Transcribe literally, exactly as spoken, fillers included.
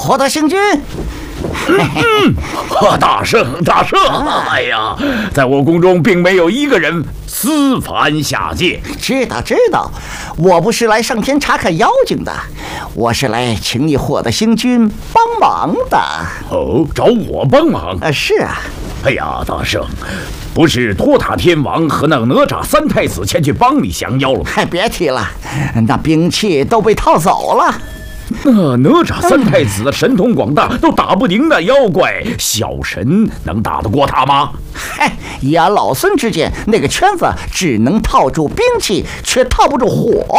获得星君。 嗯，大圣大圣，哎呀，在我宫中并没有一个人私凡下界。 知道知道，我不是来上天查看妖精的，我是来请你获得星君帮忙的。 哦，找我帮忙？ 啊，是啊。 哎呀，大圣，不是托塔天王和那个哪吒三太子前去帮你降妖了吗？ 还别提了，那兵器都被套走了。 那哪吒三太子的神通广大，都打不赢那妖怪，小神能打得过他吗？ 嗨，以俺老孙之见，那个圈子只能套住兵器，却套不住火。